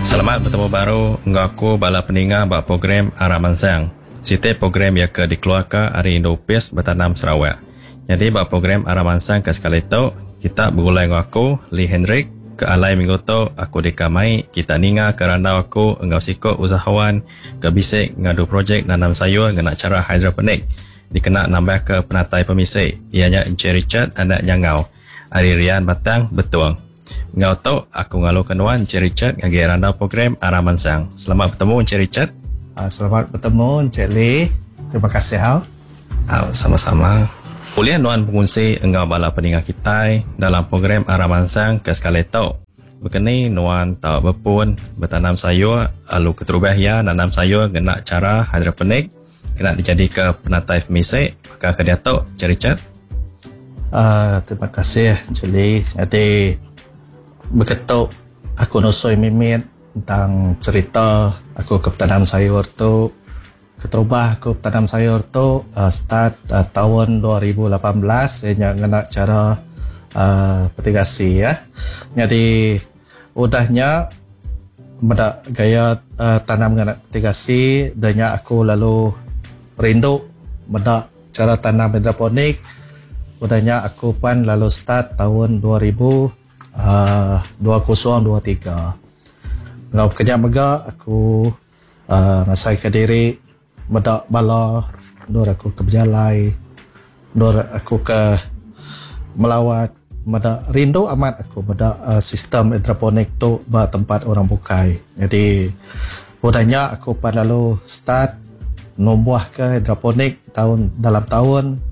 Selamat bertemu baru ngaku bala peninga bak program Aramansang. Siti program yang dikeluarkan hari Indopes bertanam Sarawak. Jadi bak program Aramansang ke sekali itu kita berulai ngaku Lee Hendrik ke alai minggu tu aku dikamai kita ninga ke randau aku engau sikok usahawan ke bisik ngadu projek nanam sayur ngena cara hidroponik dikena nambah ke penatai pemisik ianya Encik Richard anak nyangau hari rian batang betuang. Ngau tu aku ngalu kenuan Encik Richard ngagi randau program Aramansang. Selamat bertemu Encik Richard. Selamat bertemu Encik Lee. Terima kasih Hal. Sama-sama. Ulian nuan pengunci engau bala peninga kita dalam program Aramansang ke sekali tu. Begini nuan tahu berpun bertanam sayur alu keterubah ya nanam sayur kena cara hidroponik kena dijadi ke penatai pemisik maka ke dia tu Encik Richard. Terima kasih Encik Lee. Jadi begitu aku nusui mimit tentang cerita aku ke tanam sayur tu keterubah aku tanam sayur tu start tahun 2018 saya kena cara petigasi ya. Jadi udahnya pada gaya tanam kena petigasi dan aku lalu rindu pada cara tanam hidroponik. Udahnya aku pun lalu start tahun 2023. Ngau kerja mega aku ngasai ke diri medak bala dor aku ke berjalai dor aku ke melawat medak rindu amat aku medak sistem hidroponik tu ba tempat orang bukai. Jadi udahnya aku pada lalu start numbuh ke hidroponik dalam tahun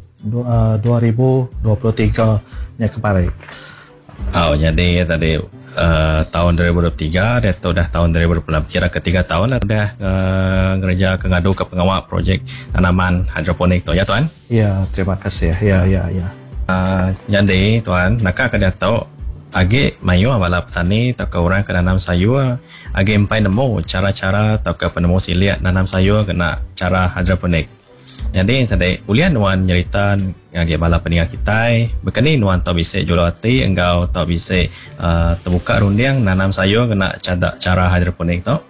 2023 nya kemarin. Jadi tadi tahun 2023 dia tu dah tahun 2026 kira ketiga tahun lah dah kerja ke ngadu ke pengawal projek tanaman hidroponik tu ya tuan. Ya, terima kasih. Ya. Jadi tuan nak ke dia tahu agi mayu bala petani atau ke orang ke nanam sayur agi empai nemu cara-cara atau ke penemu siliat nanam sayur kena cara hidroponik. Jadi tadi ulian nuan nyerita ngagi bala peninga kita bekani nuan tau bisik jual hati engkau tau bisik terbuka rundiang nanam sayur kena cara hidroponik tu.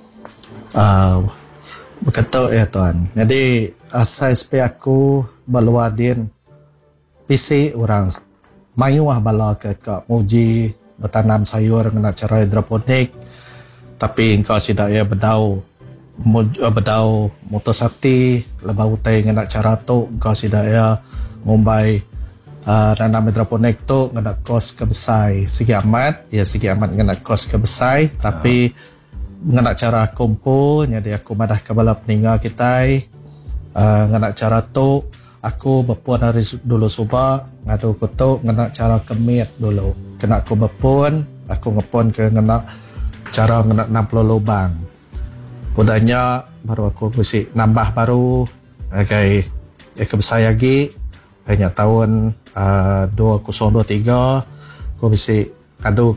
Betul ya tuan. Jadi asal supaya aku baluadin bisik orang mayuah bala ke muji bertanam sayur kena cara hidroponik tapi engkau sidak ya bedau motor sakti lebah utai dengan cara tu kau sidaya ngumbai nanam hidroponik tu dengan kos kebesai segi amat dengan kos kebesai tapi dengan cara kumpul jadi aku madah ke bala peninga kita dengan cara tu aku berpuan hari dulu subak ngadu kutuk dengan cara kemit dulu kena aku berpuan aku ngepon ke dengan cara dengan 60 lubang. Udahnya baru aku mesti nambah baru okay kebesar lagi hanya tahun 2023 aku mesti ngadu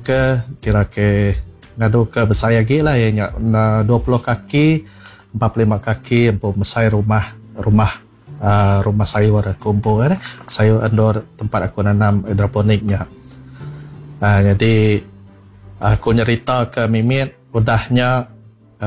ke besar lagi lah hanya 20 kaki 45 kaki untuk besar rumah sayur kumpul sayur indoor tempat aku nanam hidroponiknya. Jadi aku nyerita ke mimit udahnya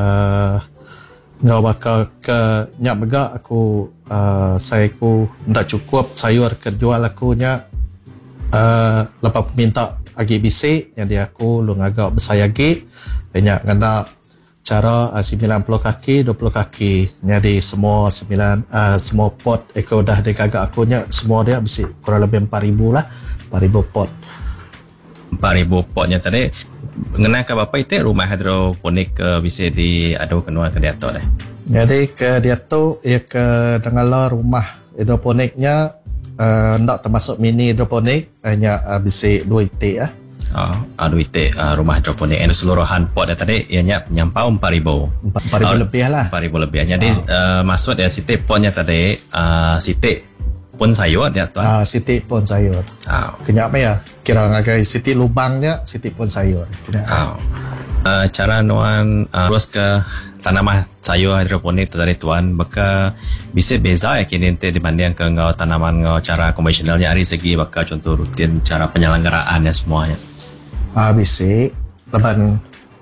ngau bakal ke nyak bega aku saya ku ndak cukup sayur kejual aku nya lepas minta agi bisik jadi aku lu ngagak besar lagi banyak nganda cara 90 kaki 20 kaki jadi semua pot aku dah digagak aku nya semua dia bisik kurang lebih 4,000 lah 4,000 pot 4,000 potnya tadi mengenai ke bapa itu rumah hidroponik bisa diadu kenal ke dia tu deh. Jadi ke dia tu ya ke dengarlah rumah hidroponiknya ndak termasuk mini hidroponik hanya bisa 2 itik ya. 2 itik rumah hidroponik and seluruhan pot tadi ianya nyampau 4,000 lebih lah. 4,000 lebih. Jadi maksud ya sitik potnya tadi sitik pun sayur dia tu. Siti pun sayur. Kenapa ya? Kira ngagai siti lubangnya siti pun sayur. Cara nuan terus ke tanaman sayur hidroponik tu tadi tuan baka bisa beza ya kini dibanding ke ngau tanaman ngau cara konvensionalnya dari segi baka contoh rutin cara penyelenggaraannya semuanya. Bisa leban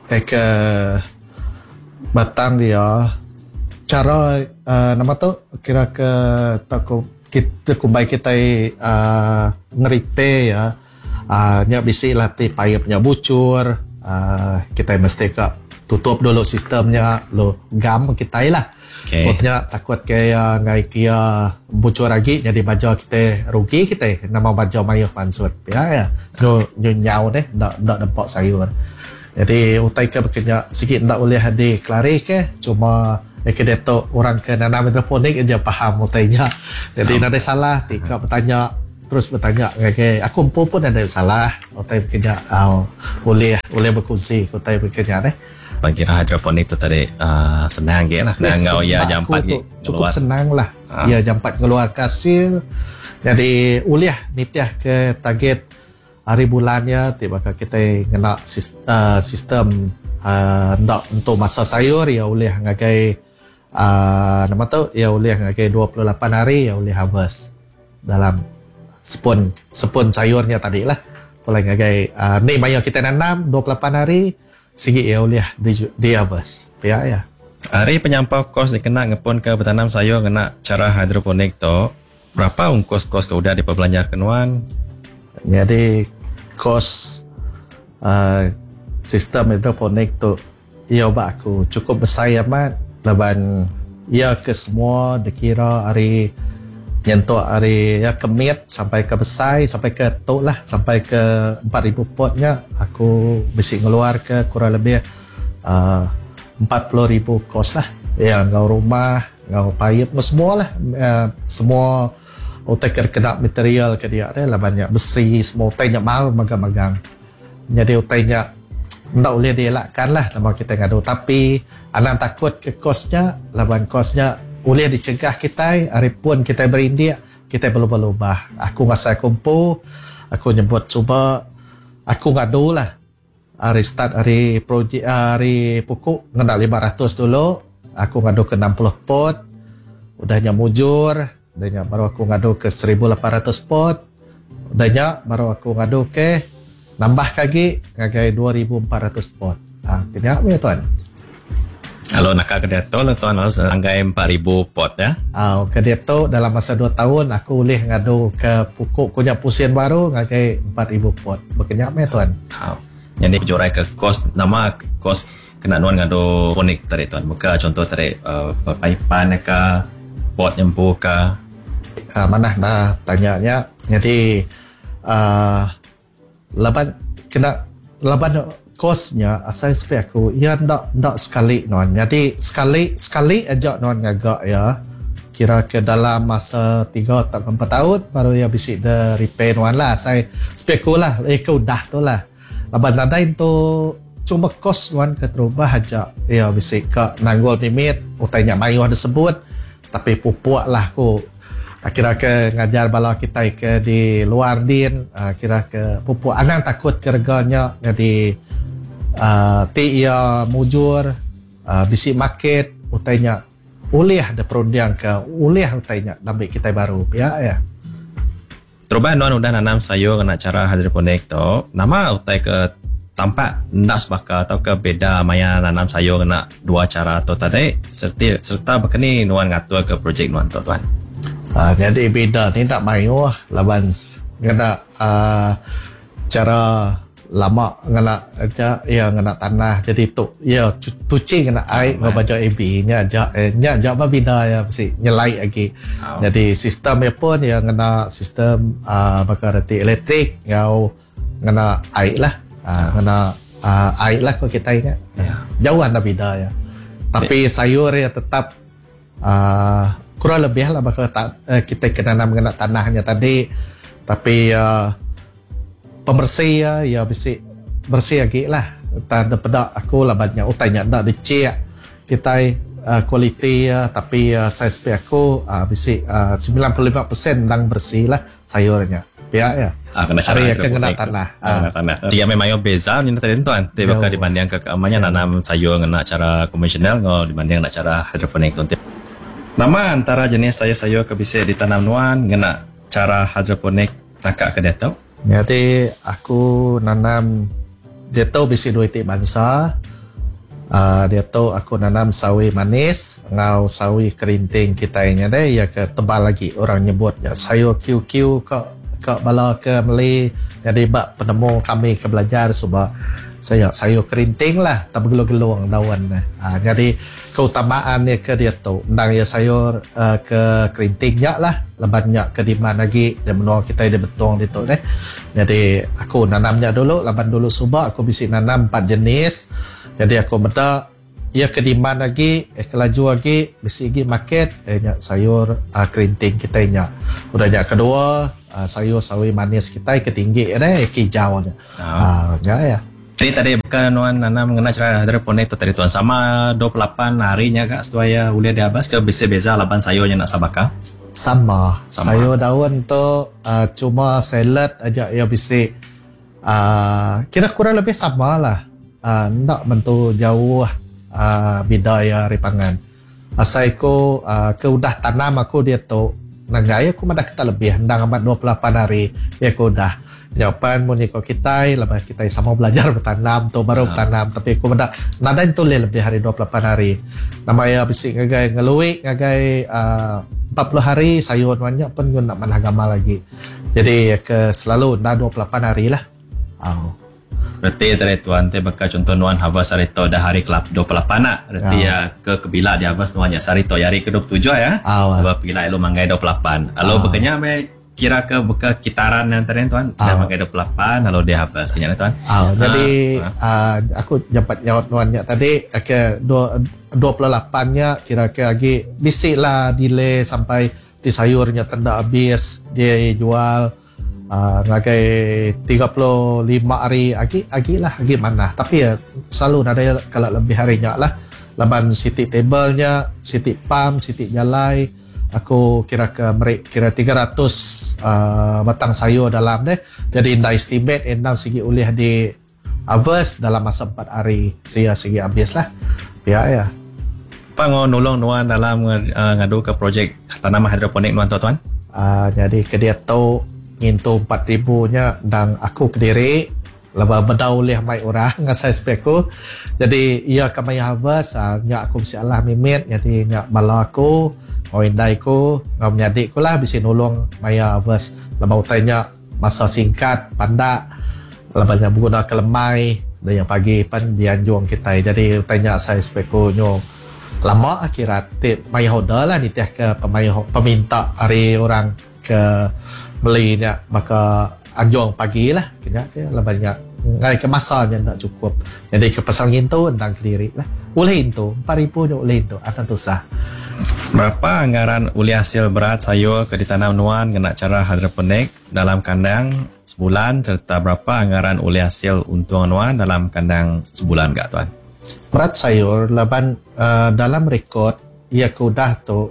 ke batang dia cara nama tu kira ke kita kumbai kita ngeripe ya nya bisi latih payapnya bucur kita mesti tutup dulu sistemnya lo gam kita lah. Pokoknya takut kayak ngai kia bocor lagi jadi baju kita rugi kita nama baju mayuh pansut ya nyau deh ndak nampak sayur. Jadi utai ke bekerja sikit ndak boleh hadir kelari ke cuma ke detok orang ke nanam hidroponik aja paham utainya. Jadi ada salah tika bertanya terus bertanya ke aku pun ada salah utai bekerja boleh berkongsi utai bekerja deh. Kira hidroponik tu tadi senang ke lah. Ngau ya jam 4 cukup senang lah. Ya jam 4 keluar hasil. Jadi uliah nitiah ke target hari bulannya tiba kita kena sistem ndak untuk masa sayur ya uliah ngagai nama tu ya uliah ngagai 28 hari ya uliah harvest dalam sepun sayurnya tadi lah. Mulai ngagai ni maya kita nanam 28 hari sigi ya uliah di harvest ya. Hari penyampau kos dikena ngepon ke bertanam sayur kena cara hidroponik tu berapa kos ke udah diperbelanjarkan wan? Jadi kos sistem hidroponik tu ia aku cukup besar amat laban ia ke semua dikira hari nyentuh hari ya kemit sampai ke besar sampai ke tok lah sampai ke 4,000 potnya aku mesti ngeluar ke kurang lebih 40,000 kos lah ya ngau rumah ngau payap semua lah semua utai kena material ke dia lah banyak besi semua utainya mahal magang-magang jadi utainya tak boleh dielakkan lah nama kita ngadu tapi anak takut ke kosnya laban kosnya boleh dicegah kita hari pun kita berindia kita berubah-ubah aku masa kumpul aku nyebut cuba aku ngadu lah hari start hari projek hari pokok ngendak 500 dulu aku ngadu ke 60 pot udahnya mujur udahnya baru aku ngadu ke 1,800 pot udahnya baru aku ngadu ke nambah lagi ngagai 2,400 pot kini apa ya tuan? Kalau nak ke Deto lah tuan harus anggai 4,000 pot ya. Ke Deto dalam masa 2 tahun aku boleh ngadu ke pokok punya pusian baru ngagai 4,000 pot. Berkenyak ya tuan. Jadi jurai ke kos nama kos kena nuan ngadu ponik tadi tuan. Buka contoh tadi paipan ke pot nyempu ke. Mana dah tanyanya. Jadi laban kosnya asal supaya aku ya ndak sekali non jadi sekali aja non ngagak ya kira ke dalam masa 3 atau 4 tahun baru ya bisik de repair non lah saya supaya aku lah ke udah tu lah laban nadain tu cuma kos non ke terubah aja ya bisik ke nanggol limit utainya mayu ada sebut tapi pupuk lah aku kira ke ngajar bala kita ke di luar din kira ke pupuk anang takut ke reganya jadi ti ia mujur bisi market utainya ulih ada perundian ke ulih utainya nampak kita baru ya terubah non udah nanam sayur kena cara hidroponik tu nama utai ke tampak ndas bakal atau ke beda maya nanam sayur kena dua cara tu tadi serta berkini nuan ngatur ke projek nuan tu tuan. Jadi beda ni tak mayu laban kena cara lama ngena ya ngena tanah jadi tu ya tuci ngena air ngebaca AB nya aja beda ya mesti nyelai lagi jadi sistemnya pun ya ngena sistem bakal reti elektrik ngau ngena air lah ngena air lah kalau kita ingat jauhan dah beda ya tapi sayur ya tetap kurang lebih lah bakal kita kena ngena tanahnya tadi tapi pembersih ya bisi bersih lagi lah tanda pedak aku lah banyak utanya dak dicek kita kualiti tapi saya spek aku bisi 95% lang bersih lah sayurnya ya kena cara kena tanah dia memang yang beza ni tadi tuan tiba dibanding ke keamannya nanam sayur kena cara konvensional ngau dibanding nak cara hidroponik tuan nama antara jenis sayur-sayur ke bisa ditanam nuan kena cara hidroponik nakak ke datau. Jadi aku nanam dia tahu bisi dua itik bangsa Dia tu aku nanam sawi manis ngau sawi kerinting kitanya deh ya ke tebal lagi orang nyebutnya sayur QQ ke bala ke Meli. Jadi bak penemu kami ke belajar sebab sayur kerinting lah tak bergelung-gelung daun. Jadi keutamaannya ke dia tu ndang ya sayur ke kerintingnya lah lebannya ke di mana lagi dia menua kita dia betung itu deh. Jadi aku nanamnya dulu leban dulu subak aku bisa nanam 4 jenis. Jadi aku benda ia ke demand lagi kelaju lagi bisi lagi market sayur kerinting kita nya. Udahnya kedua sayur sawi manis kita ketinggi ada hijau nya. Ya. Jadi tadi bukan Nuan nanam mengenai cara hidroponik tu tadi Tuan sama 28 harinya kak setelah uliah di abas ke beza laban sayurnya nak sabaka? Sama. Sayur daun tu cuma salad aja ya bisi kira kurang lebih sama lah. Ndak mentu jauh bidaya ripangan. Asal aku udah tanam aku dia tu nangai aku madah kita lebih ndang amat 28 hari ya aku udah jawapan muniko kita lepas kita sama belajar bertanam tu baru bertanam tapi aku madah nada itu lebih hari 28 hari namanya bisi ngagai ngelui ngagai 40 hari sayur banyak pun nak managama lagi jadi ke selalu nda 28 hari lah. Berarti tadi Tuan teh bakal contoh Nuan habas sarito dah hari kelap 28 nak. Berarti ya ke kebila di habas Nuan ya sarito hari ke 27 ya. Sebab pila elu manggai 28. Lalu bekenya me kira ke beka kitaran yang tadi Tuan. Dah manggai 28 lalu dia habas kenyana Tuan. Jadi aku dapat jawab Nuan nya tadi ke 28-nya kira-kira lagi bisik lah delay sampai di sayurnya tenda habis dia jual ngagai 35 hari agi lah agi mana tapi ya selalu ada kalau lebih harinya lah laban siti tablenya siti pam siti jalai aku kira 300 batang sayur dalam deh jadi indah estimate endang segi ulih di harvest dalam masa 4 hari segi habis lah ya Pango nolong Nuan dalam ngadu ke projek tanaman hidroponik Nuan Tuan. Jadi ke dia tahu ngintu 4,000 nya dan aku kediri lepas bedau oleh mai orang ngasai speku jadi ia kami harvest nya aku bisa Allah mimit jadi nya bala aku ngawindai ku ngau menyadik ku lah bisa nolong mai harvest lepas utainya masa singkat pandak lepas nya guna kelemai dan yang pagi pan dianjung kita jadi utainya saya speku nyo lama akhirat mai hoda lah nitih ke peminta hari orang ke beli ni maka anjung pagi lah kena ke banyak ngai ke masanya tak cukup jadi ke pasal gitu tentang kediri lah boleh itu 4,000 je boleh itu akan susah. Berapa anggaran uli hasil berat sayur ke ditanam Nuan kena cara hidroponik dalam kandang sebulan serta berapa anggaran uli hasil untung Nuan dalam kandang sebulan gak Tuan? Berat sayur laban dalam rekod ia kudah tu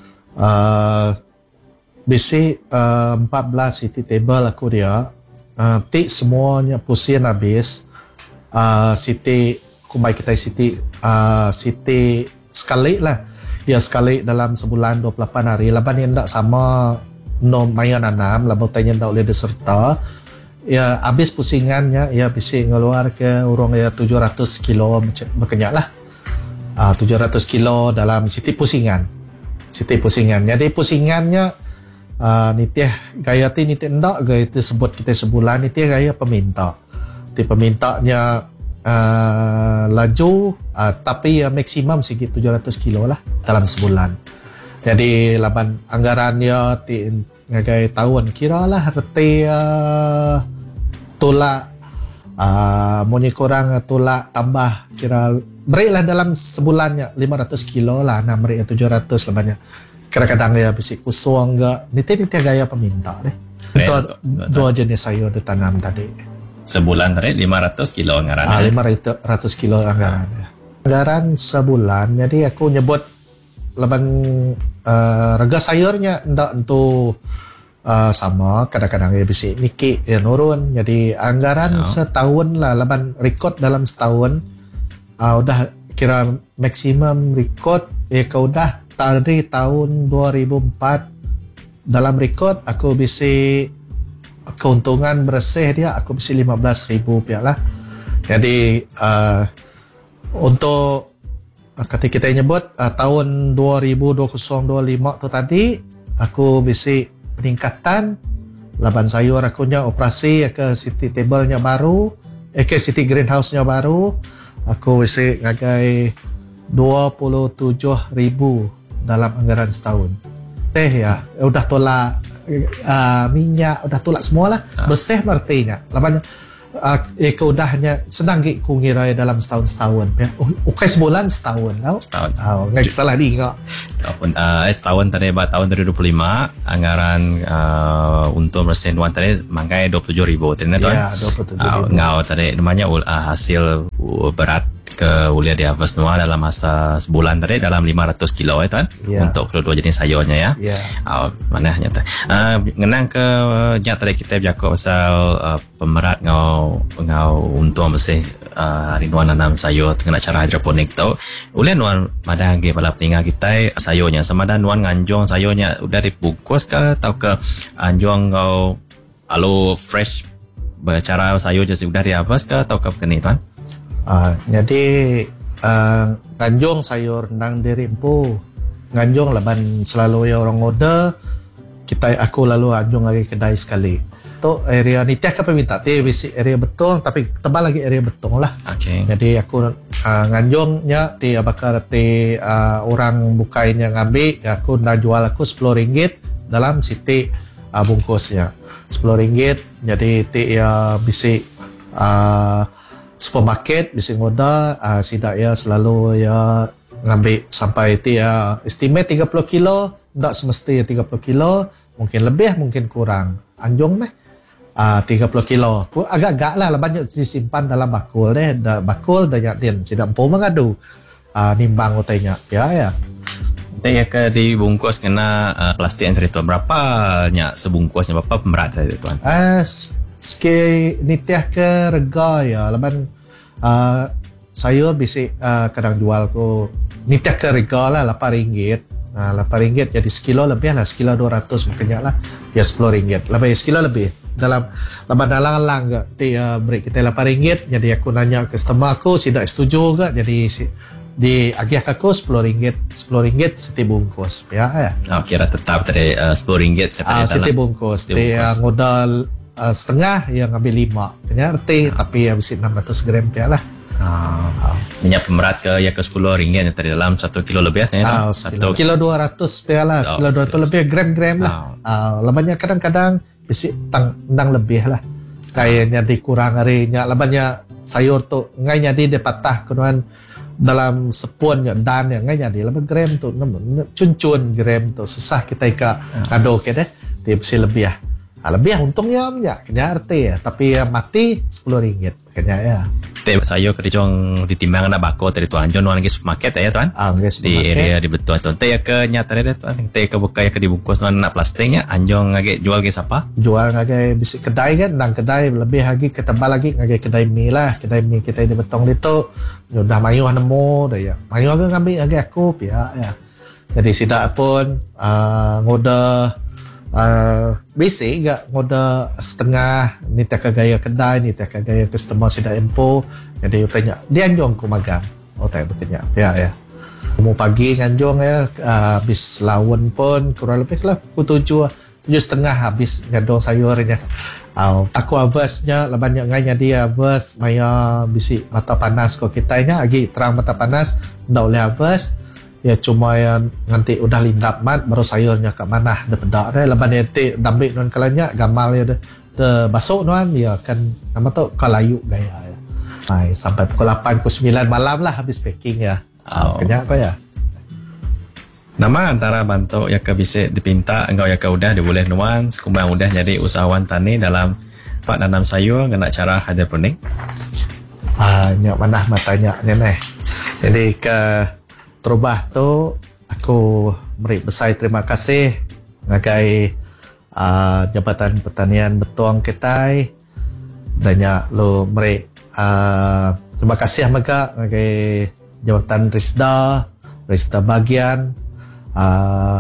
bisi 14 city table aku dia tik semuanya pusing habis city kumbai kita city sekali lah ya sekali dalam sebulan 28 hari laban yang tak sama no maya nanam laban tanya tak boleh diserta ya habis pusingannya ya bisi ngeluar ke urang ya 700 kilo berkenyak lah 700 kilo dalam city pusingan jadi pusingannya nitih gaya ti nitih ndak gaya ti sebut kita sebulan nitih gaya peminta pemintanya laju tapi maksimum sikit 700 kilo lah dalam sebulan jadi laban anggarannya ti gaya tahun kira lah reti tolak moni kurang tolak tambah kira beri lah dalam sebulannya 500 kilo lah nah beri 700 lebihnya kadang-kadang ya bisik kusung enggak nitih gaya peminta deh itu dua jenis sayur ditanam tadi sebulan tadi 500 kilo anggaran 500 kilo anggaran sebulan jadi aku nyebut leban harga sayurnya ndak untuk sama kadang-kadang ya bisik niki ya nurun jadi anggaran setahun lah leban record dalam setahun udah kira maksimum record kau udah tadi tahun 2004 dalam rekod aku bisa keuntungan bersih dia aku bisa 15,000 rupiah lah jadi Untuk ketika kita nyebut tahun 2025 tu tadi, aku bisi peningkatan laban sayur aku nya operasi ke city table-nya baru, ke city greenhouse-nya baru, aku bisi ngagai 27,000 dalam anggaran setahun. Ya, udah tolak minyak, udah tolak semua lah. Bersih artinya. Laban keudahnya senang ku ngira dalam setahun. Okay, sebulan setahun. Setahun. Nggak salah di enggak. Setahun tadi tahun 2025 anggaran untuk bersih nuan tadi mangkai 27,000 tadi tuan. Ya, 27,000. Ngau tadi namanya hasil berat ke ulia di harvest nuan dalam masa sebulan tadi dalam 500 kilo tuan. Untuk kedua jenis sayurnya ya. Ya. Mana nyata. Ngenang ke nyata tadi kita bercakap pasal pemerat ngau untuk bersih hari nuan nanam sayur dengan cara hidroponik tu. Ulian nuan madang ke pala peninga kita sayurnya sama ada nuan nganjong sayurnya udah dibungkus ke atau ke anjong ngau alo fresh bercara sayur je sudah di harvest ke atau ke kini tuan? Jadi nganjong sayur nang diri empu nganjong laban selalu ya orang order aku lalu anjong lagi kedai sekali tu area ni tiap apa minta basic area betul tapi tebal lagi area betul lah. Jadi aku nganjongnya bakar orang bukainnya ngambil aku nak jual aku RM10 dalam city bungkusnya RM10 jadi ya bisi supermarket bisi ngoda sidak ya selalu ya ngambil sampai estimate 30 kilo tak semesti 30 kilo mungkin lebih mungkin kurang anjong 30 kilo agak-agak lah banyak disimpan dalam bakul bakul dan din tidak mampu mengadu nimbang utainya ya Dia ke dibungkus kena plastik yang itu berapa sebungkusnya berapa pemerat tadi tuan? Sikit nitiah ke rega ya laban sayur bisik kadang jual ko nitiah ke rega lah RM8 RM8 jadi sekilo lebih lah sekilo 200 makanya lah ya RM10 lebih sekilo lebih dalam laban dalang dia beri kita RM8 jadi aku nanya customer aku tidak setuju juga jadi di agih aku RM10 setiap bungkus ya. Kira tetap tadi RM10 setiap bungkus dia modal setengah yang ngambil 5 kena reti tapi habis 600 gram dia lah. Minyak pemerat ke ya ke RM10 yang tadi dalam 1 kilo lebih ya. 1 kilo 200 dia lah, sekilo 200 lebih gram-gram lah. Labannya kadang-kadang bisi tang lebih lah. Kayaknya dikurang harinya labannya sayur tu ngai jadi dia patah kenuan dalam sepun dan yang ngai jadi laban gram tu cun-cun gram tu susah kita kado ke deh dia bisi lebih lah. Lebih untungnya kena arti ya tapi mati RM10 kena ya. Sayur kerjong ditimbang na bako tadi tuan John nuan lagi supermarket ya tuan. Di area di betul tuan. Teh ke nyata dia tuan. Teh ke buka ke dibungkus nuan nak plastiknya anjong ngage jual ke siapa? Jual ngage bisik kedai kan dan kedai lebih lagi ketebal lagi ngage kedai mie lah. Kedai mie kita di betong itu udah mayu nemu dah ya. Mayu agak ngambil ngage aku ya. Jadi sidak pun ngoda basic gak ngoda setengah ni tak gaya kedai ni tak gaya customer sida empo jadi tanya dia anjong ku magang tak bertanya ya mau pagi nganjong ya habis lawan pun kurang lebih lah ku 7:30 habis ngadong sayurnya aku harvestnya banyak nganya dia harvest maya bisi mata panas ko kitanya lagi terang mata panas ndak boleh harvest ya cuma yang nanti udah lindap mat baru sayurnya kat mana ada pedak deh leban nanti dambik non kalanya gamal ya de basuk non ya kan nama tu kalayu gaya ya. Sampai pukul 8 pukul 9 malam lah habis packing ya. Kenyak kau ya. Nama antara bantu yang ke bisa dipinta engkau yang ke udah diboleh nuan sekumbang udah jadi usahawan tani dalam pak nanam sayur kena cara hidroponik. Nyak mana matanya neh. Jadi ke terubah tu aku beri besar terima kasih ngagai Jabatan Pertanian Betuang Ketai dan lo beri terima kasih mereka ngagai Jabatan Risda bagian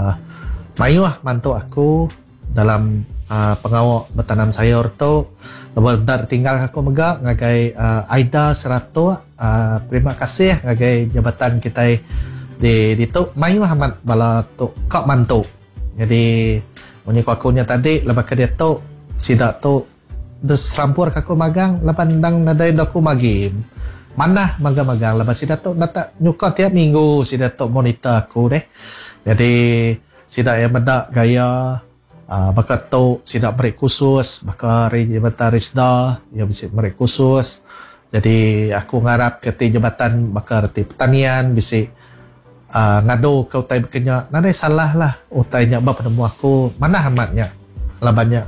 mayu mantu aku dalam pengawal bertanam sayur tu Lepas tinggal aku megak ngagai Aida Serato, terima kasih ngagai jabatan kita di tu mayu amat bala tu kak mantu. Jadi bunyi aku nya tadi lepas ke dia tu sidak tu des rampur aku magang lepas dang nadai aku magim. Mana magang-magang lepas sidak tu nak nyuka tiap minggu sidak tu monitor aku deh. Jadi sidak yang bedak gaya bakal tu sidak merik khusus bakal jabatan Risda yang bisa merik khusus. Jadi aku ngarap ke jabatan bakal pertanian bisa ngado ke utai berkenyak nadai salah lah utainya bab penemu aku mana amatnya lah banyak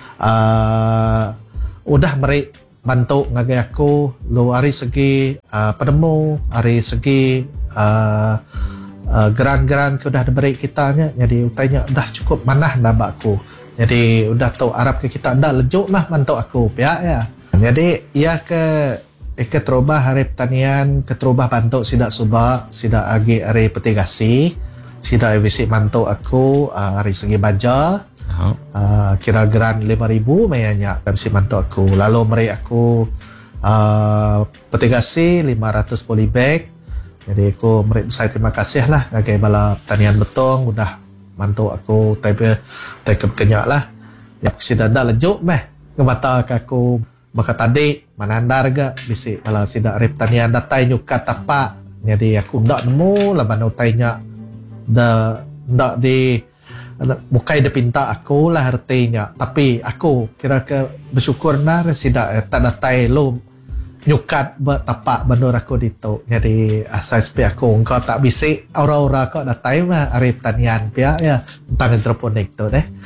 udah merik bantu ngagai aku lu hari segi penemu hari segi geran-geran ke udah diberi kitanya jadi utainya udah cukup manah nambah aku jadi udah tahu Arab ke kita dah lejuk mah bantu aku pihak ya jadi ia ke terubah hari pertanian ke terubah bantu sidak subak sidak agi hari petigasi sidak visi bantu aku hari segi baja kira geran 5,000 mayanya visi bantu aku lalu meri aku petigasi 500 polybag jadi aku meri saya terima kasih lah ngagai bala pertanian betong udah bantu aku tapi kenyak lah ya sidak dah lejuk meh ngebata aku maka tadi manandar ga bisi kalau sidak rep tanian datai nyukat tapak jadi aku ndak nemu laban utainya ndak di bukai de pinta aku lah artinya tapi aku kira ke bersyukur nar sidak tak datai lo nyukat tapak bandor aku dito jadi asas pi aku engkau tak bisi aura-aura kau datai mah rep tanian pia ya tentang hidroponik tu deh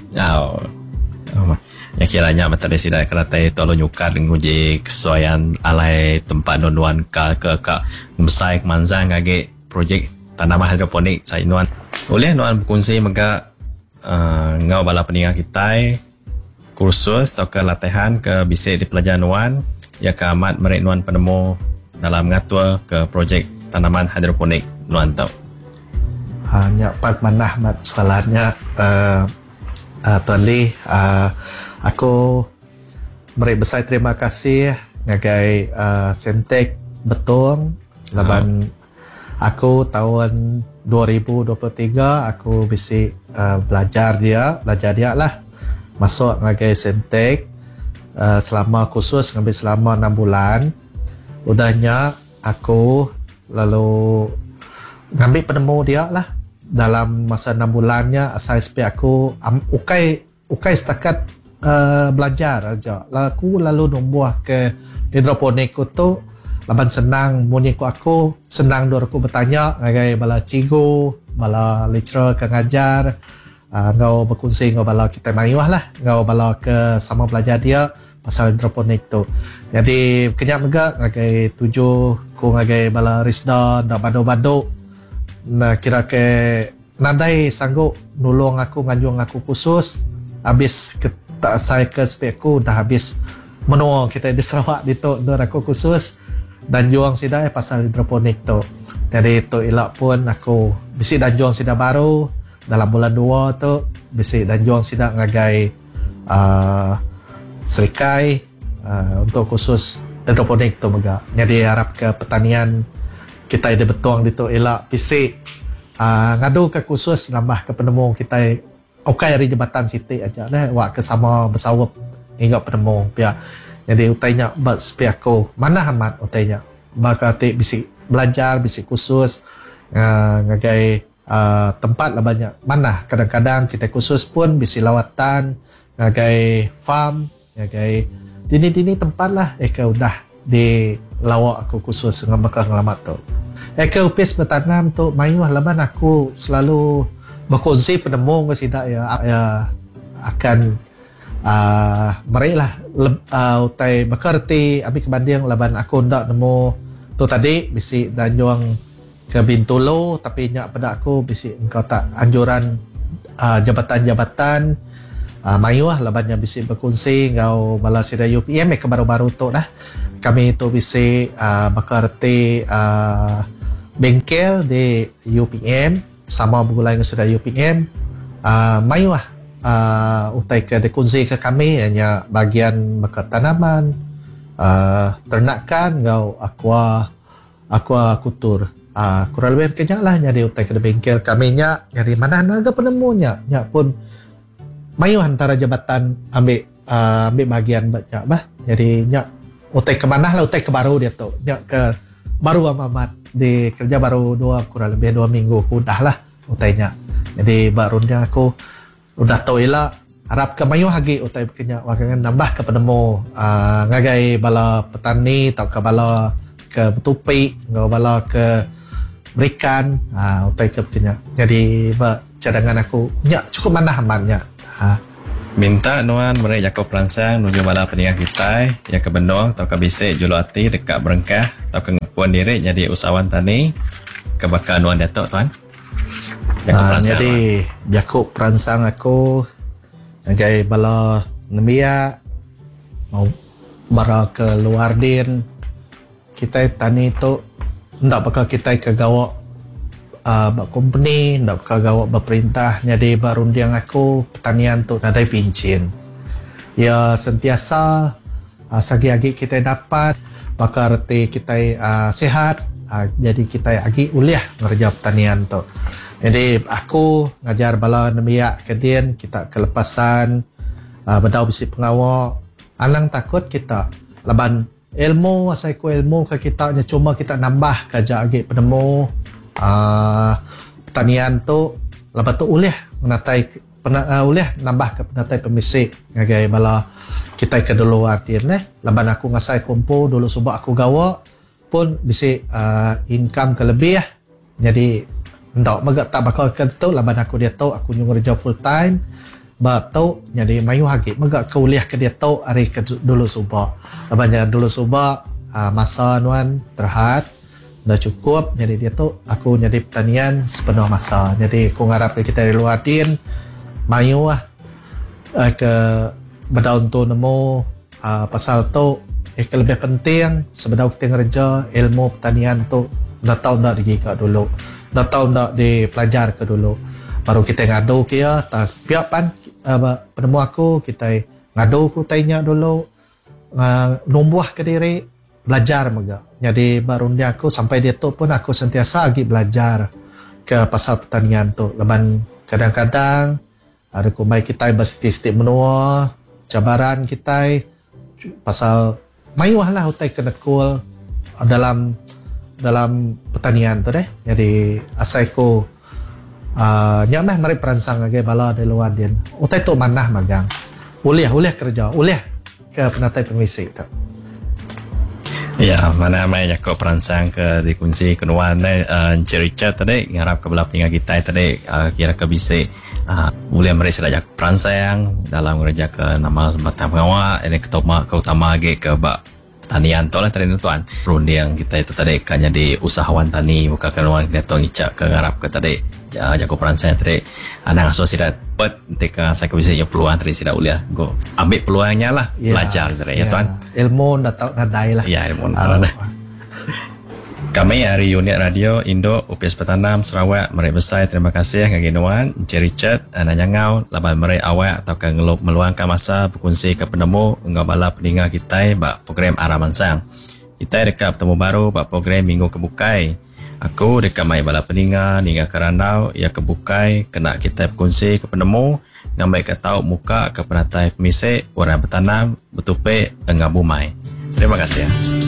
yang kiranya materi sidak keratai tolong nyukat nguji kesesuaian alai tempat nuan ke besai kemanzang ngage projek tanaman hidroponik saya nuan boleh nuan berkongsi mega ngau bala peningat kita kursus atau ke latihan ke bisik di pelajaran nuan ya ke amat merik nuan penemu dalam mengatur ke projek tanaman hidroponik nuan tau hanya part manah mat soalannya Tuan Lee aku beri besar terima kasih ngagai Semtek Betong laban aku tahun 2023 aku bisa belajar dia lah masuk ngagai Semtek selama khusus ngambil selama 6 bulan udahnya aku lalu ngambil penemu dia lah dalam masa 6 bulannya SISP aku ukai setakat belajar aja aku lalu numbuh ke hidroponik tu laban senang munyiku aku senang dor aku bertanya ngagai bala cigo bala lecturer ke ngajar ngau berkongsi ngau bala kita mayuah lah ngau bala ke sama belajar dia pasal hidroponik tu jadi kenyak mega ngagai 7 ku ngagai bala Risda dak bado-bado nah kira ke nadai sanggup nulung aku nganjung aku khusus habis saya ke spek aku dah habis menua kita di Sarawak di tu dor aku khusus dan juang sidai pasal hidroponik tu jadi tu ilak pun aku bisi dan juang sida baru dalam bulan 2 tu bisi dan juang sida ngagai serikai untuk khusus hidroponik tu mega jadi harap ke pertanian kita ada betuang di tu elak pisik ngadu ke khusus nambah ke penemu kita ukai hari jabatan siti aja lah wak ke sama bersawap hingga penemu pia jadi utainya buat sepi aku mana amat utainya bakati bisik belajar bisik khusus ngagai tempat lah banyak mana kadang-kadang kita khusus pun bisik lawatan ngagai farm ngagai dini tempat lah udah di lawak aku khusus dengan bakal ngelamat tu ke upis bertanam tu mayuh laban aku selalu berkongsi penemu ke sidak ya akan meri lah utai bekerti abi kebanding laban aku ndak nemu tu tadi bisi dan juang ke Bintulu tapi nyak pada aku bisi engkau tak anjuran jabatan-jabatan mayuh labannya bisi berkongsi ngau bala sida UPM ke baru-baru tu dah kami tu bisi bekerti bengkel di UPM sama bergulai dengan sudah UPM mayuh utai ke dekunzi ke kami hanya bagian bekas tanaman, ternakan ngau aquacultur. Kurang lebih kenyak lah jadi utai ke bengkel kami nya jadi mana naga penemunya nya pun mayu antara jabatan ambil bagian banyak bah. Jadi nya utai ke mana lah utai ke baru dia tu nya ke baru amat di kerja baru kurang lebih 2 minggu aku dah lah utainya. Jadi barunya aku udah tahu lah harap ke mayu hagi utai kenyak wakangan nambah ke penemu ngagai bala petani atau ke bala ke betupi ngau bala ke berikan utai ke kenyak. Jadi cadangan aku nya cukup mana amannya. Minta nuan mereka Jakob Peransang nuju bala peningah kita yang ke Bendong atau ke Bisik Juluati dekat Berengkah atau ke Puan Diri jadi usahawan tani ke bakal nuan Datuk tuan. Jadi Jakob Peransang aku ngagai bala nemia mau bara ke luar din kita tani tu ndak bakal kita ke gawak company ndak bakal gawak berperintah jadi barundiang aku pertanian tu nadai pincin ya sentiasa sagi-agi kita dapat bakal reti kita sehat jadi kita agi uliah ngerja pertanian tu. Jadi aku ngajar bala nemia kedien kita kelepasan bedau bisi pengawak alang takut kita laban ilmu asai ku ilmu ke kita cuma kita nambah kerja agi penemu pertanian tu lepas tu ulih menatai ulih nambah ke penatai pemisik ngagai bala kita ke dulu adin laban aku ngasai kumpul dulu subak aku gawa pun bisi income ke lebih jadi ndak magak tak bakal ke tu laban aku dia tahu aku nyung kerja full time batau jadi mayu hagi magak ke uliah ke dia tahu hari ke dulu subak laban dulu subak masa nuan terhad dah cukup jadi dia tu aku jadi pertanian sepenuh masa jadi aku ngarap kita di luar din mayu ke berdaun tu nemu pasal tu ke lebih penting sebenarnya kita ngerja ilmu pertanian tu dah tahu dah digi ke dulu dah tahu dah dipelajar ke dulu baru kita ngadu ke ya tak piak pan penemu aku kita ngadu ku tanya dulu numbuh ke diri belajar mega. Jadi baru dia aku sampai dia tu pun aku sentiasa lagi belajar ke pasal pertanian tu. Leban kadang-kadang ada kumai kita bersistik menua cabaran kita pasal mayuh lah utai kena cool dalam pertanian tu deh. Jadi asaiku nyamah mari peransang lagi bala di luar dia. Utai tu manah magang. Uliah kerja, uliah ke penatai permisi tu. Ya, mana mai Jakob peransang ke dikunci kenuan Encik Richard tadi ngarap ke belah peninggal kita tadi kira ke bisi boleh mereka sudah Jakob peransang dalam kerja ke nama batang pengawal ini keutama lagi ke bak tanian tu lah tadi tuan rundi yang kita itu tadi kan jadi usahawan tani bukan kenuan kita ngicak ke ngarap ke tadi Jakob peransang tadi anak asuh tidak pet ketika saya kebisanya peluang tadi tidak boleh go ambil peluangnya lah belajar tadi ya tuan ilmu dah tahu nadai lah ya ilmu kami dari unit radio Indo UPS Petanam Sarawak Merai Besar terima kasih ngaginuan Encik Richard Nanyangau laban merai awak atau ngelup meluangkan masa berkongsi ke penemu ngabala peninggal kita bak program Aramansang kita dekat bertemu baru bak program minggu kebukai aku dekat mai bala peninggal hingga kerandau ia kebukai kena kita berkongsi ke penemu ngambil ke tahu muka ke penatai pemisik orang bertanam betupe enggak bumai. Terima kasih.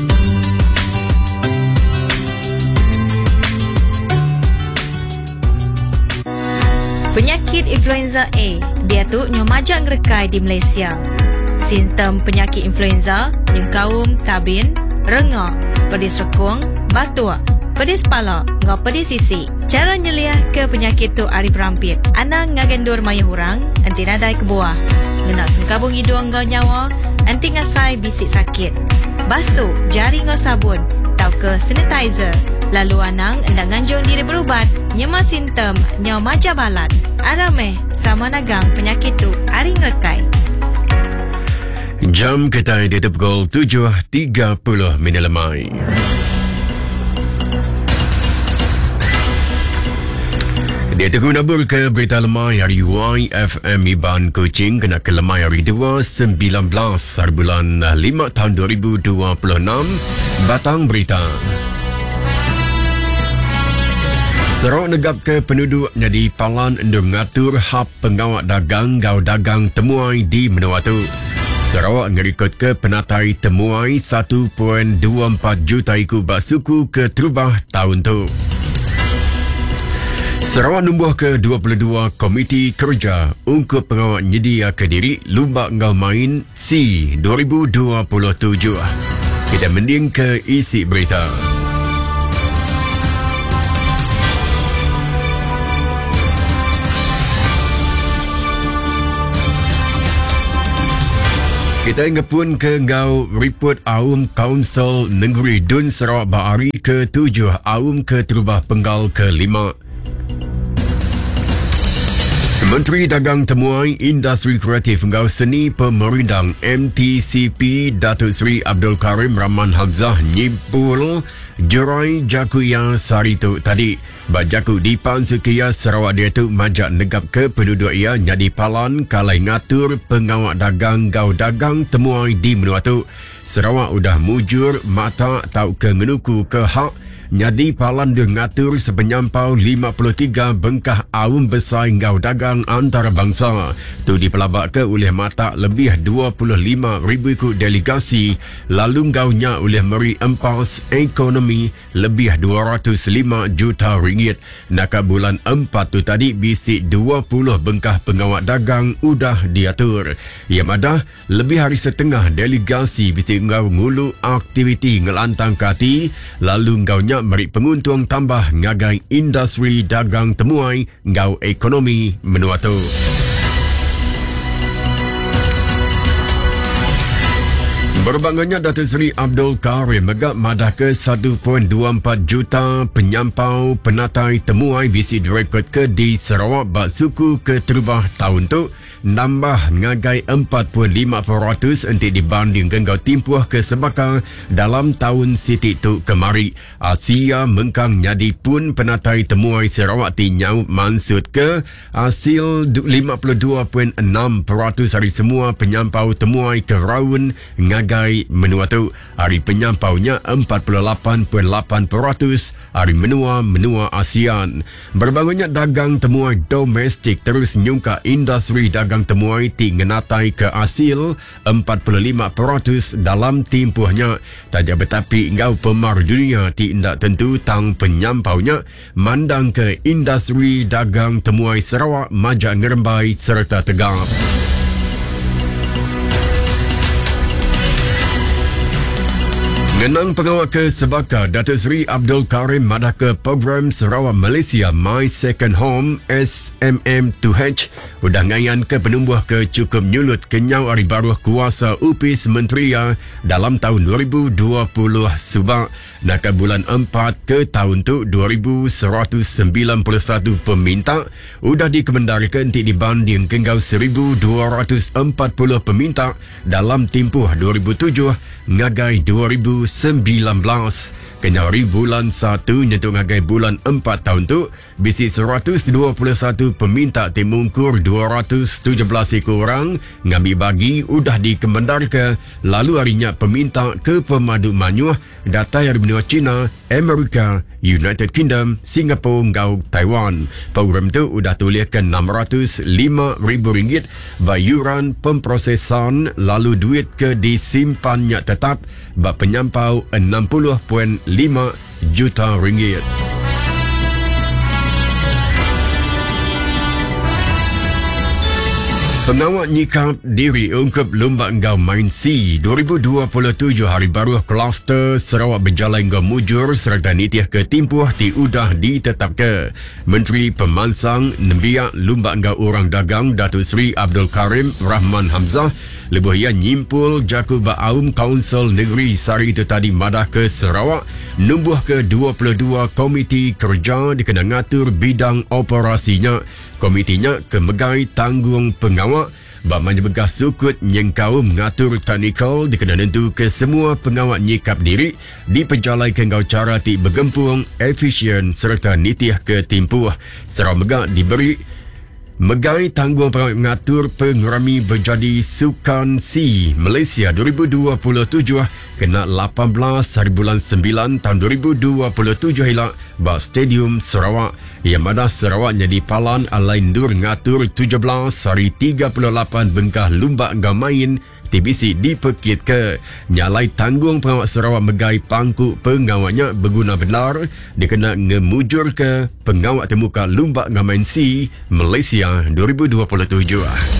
Penyakit influenza A, dia tu nyomajak ngerekai di Malaysia. Simptom penyakit influenza yang kaum tabin, rengak, pedis rekung, batuk, pedis kepala, ngau pedis sisi. Cara nyeliah ke penyakit tu ari berampit. Anak ngagendur mayah orang, anti nadai ke buah. Ngenak sengkabung hidung ngau nyawa, anti ngasai bisik sakit. Basuh jari ngau sabun, tau ke sanitizer. Lalu anang hendak nganjung diri berubat. Nyema simptom nyau maja balat. Arameh sama nagang penyakit tu ari ngekai. Jam kita di pukul 7.30 lemai. Dia tengah menabur ke berita lemah hari YFM Iban Kuching kena ke lemah hari 2 19 hari bulan 5 tahun 2026. Batang berita. Sarawak negap ke penduduk jadi palan untuk mengatur hak pengawak dagang gau dagang temuai di Menuatu. Sarawak ngerikut ke penatai temuai 1.24 juta ikut basuku ke terubah tahun tu. Sarawak numbuh ke 22 komiti kerja untuk pengawal nyedia ke diri Lomba Ngau Main C 2027. Kita mending ke isi berita. Kita ngepun ke ngau report Aum Kaunsil Negeri Dun Sarawak Bahari ke-7 Aum ke terubah penggal ke-5. Menteri Dagang Temuai Industri Kreatif Ngau Seni Pemerindang MTCP Datuk Seri Abdul Karim Rahman Hamzah nyimpul Jurai Jakuya Saritu tadi. Bajaku di Pansukia Sarawak dia tu majak negap ke penduduk ia jadi palan kalai ngatur pengawak dagang gau dagang temuai di Menuatu. Sarawak udah mujur mata tau ke ngenuku ke hak nyadi palan dia ngatur sepenyampau 53 bengkah aum besar ngau dagang antarabangsa. Tu dipelabak ke oleh mata lebih 25,000 ikut delegasi lalu ngaunya oleh Meri Empas Ekonomi lebih 205 juta ringgit. Nak bulan 4 tu tadi bisik 20 bengkah pengawak dagang udah diatur. Yang ada lebih hari setengah delegasi bisik ngau ngulu aktiviti ngelantang kati lalu ngaunya meri penguntung tambah ngagai industri dagang temuai ngau ekonomi Menuatu. Berbangannya Datuk Seri Abdul Karim megap madah ke 1.24 juta penyampau penatai temuai bisi direkod ke di Sarawak bak suku ke terubah tahun tu nambah ngagai 4.5% entik dibanding gengau timpuh ke sebaka dalam tahun sitik tu kemari. Asia mengkang nyadi pun penatai temuai Sarawak tinyau mansud ke hasil 52.6% dari semua penyampau temuai ke raun ngagai Menuatu. Hari penyampaunya 48.8%, hari menua ASEAN. Berbangunnya dagang temuai domestik terus nyungka industri dagang temuai ti ngenatai ke hasil 45% dalam timpuhnya. Tajak betapi ngau pemar dunia ti indak tentu tang penyampaunya mandang ke industri dagang temuai Sarawak majak ngerembai serta tegap. Ngenang pengawal ke sebaka Datuk Seri Abdul Karim madah ke program Sarawak Malaysia My Second Home SMM2H udah ngayan ke penumbuh ke cukup nyulut kenyau hari baru kuasa UPIS Menteria dalam tahun 2020 subak nak bulan 4 ke tahun tu 2191 peminta udah dikemendarikan ti dibanding kenggau 1240 peminta dalam tempoh 2007 ngagai 2019. Kenyari bulan 1 nyentuh ngagai bulan 4 tahun tu bisi 121 peminta timungkur 217 ekor orang ngambil bagi udah dikemendarkan lalu harinya peminta ke pemadu manyuh data dari benua China, Amerika, United Kingdom, Singapura ngau Taiwan. Program tu udah tuliskan RM605,000 bayuran pemprosesan lalu duit ke disimpannya tetap bak penyampau 60.5 juta ringgit. Pengawal nyikap diri ungkap Lomba Ngau Main C 2027 hari baru kluster Sarawak berjalan ngau mujur serta nitiah ke timpuh ti udah ditetap ke. Menteri Pemansang Nembiak Lomba Ngau Orang Dagang Datuk Seri Abdul Karim Rahman Hamzah lebih ia nyimpul jaku ba Aum Kaunsil Negeri Sari itu tadi madah ke Sarawak numbuh ke 22 komiti kerja dikena ngatur bidang operasinya. Komitinya kemegai tanggung pengawal Bamanya begah sukut nyengkau mengatur teknikal dikena nentu ke semua pengawal nyikap diri diperjalai ke ngau cara ti bergempung, efisien serta nitih ke timpuh. Serau megah diberi megai tanggung pengawal mengatur pengurami berjadi Sukan C Malaysia 2027 kena 18 hari bulan 9 tahun 2027 hilak bak Stadium Sarawak yang mana Sarawak jadi palan alain dur ngatur 17 hari 38 bengkah lumba ngamain TBC dipekit ke nyalai tanggung pengawal Sarawak megai pangku pengawalnya berguna benar dikena ngemujur ke pengawal temuka lumba ngamain C Malaysia 2027.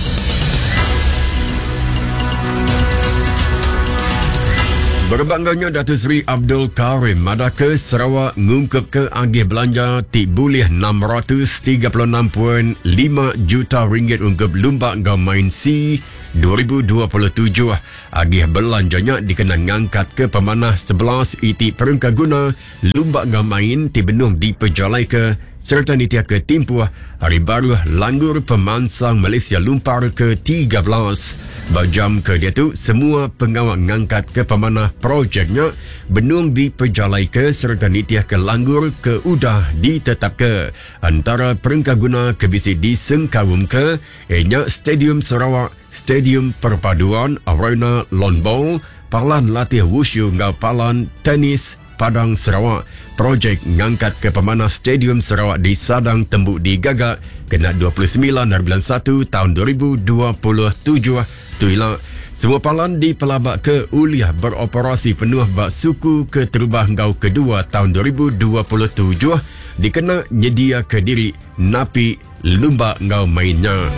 Berbangganya Datuk Seri Abdul Karim Madaka Sarawak ngungkap ke agih belanja ti boleh 636.5 juta ringgit untuk lumba ngamain C 2027. Agih belanjanya dikena ngangkat ke pemanah 11 iti perengka guna lumba ngamain ti benung diperjalai ke serta nitia ke timpuh hari baru langgur pemansang Malaysia lumpar ke-13. Bajam ke dia tu semua pengawal ngangkat ke pemanah projeknya benung diperjalai ke serta nitia ke langgur ke udah ditetap ke antara perengka guna ke bisi disengkawum ke ianya Stadium Sarawak, Stadium Perpaduan Arena Lawn Bowl, palan latih wushu ngau palan tenis Padang Sarawak. Projek ngangkat ke pemanah Stadium Sarawak di Sadang Tembuk digagak kena 29 hari bulan 1 tahun 2027 tu hilang. Semua palan dipelabak ke uliah beroperasi penuh bak suku ke terubah ngau kedua tahun 2027 dikena nyedia ke diri napi lumba ngau mainnya.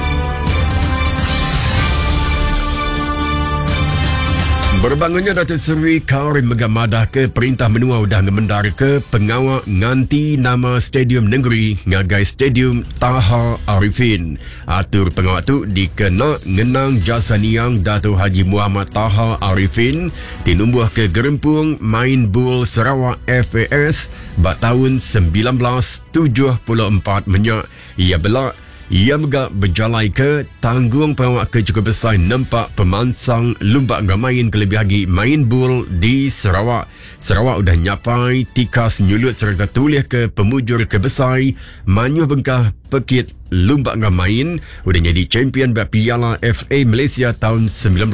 Berbangunnya Datuk Seri Karim Megamadah ke perintah menua udah ngemendar ke pengawal nganti nama Stadium Negeri ngagai Stadium Taha Arifin. Atur pengawal tu dikena ngenang jasa niang Datuk Haji Muhammad Taha Arifin tinumbuh ke Gerempung Main Bull Sarawak FAS bak tahun 1974 menyak. Ia megak berjalai ke tanggung pengawal ke cukup besar nampak pemansang lumba ngamain kelebih lagi main bull di Sarawak. Sarawak udah nyapai tikas nyulut serta tulis ke pemujur ke besar manyuh bengkah pekit lumba ngamain udah jadi champion bak Piala FA Malaysia tahun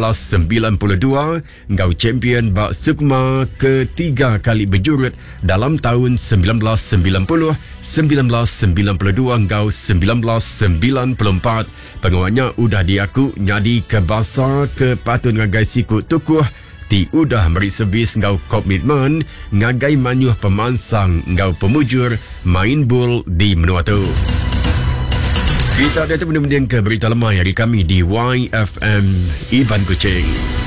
1992 ngau champion bak Sukma ketiga kali berjurut dalam tahun 1990, 1992 ngau 1994. Pengawalnya udah diaku nyadi ke basar ke patut ngagai sikut tukuh ti udah meri servis ngau komitmen ngagai manyuh pemansang ngau pemujur main bull di menua tu. Kita ada tu benda-benda ke berita lemah dari kami di YFM Iban Kuching.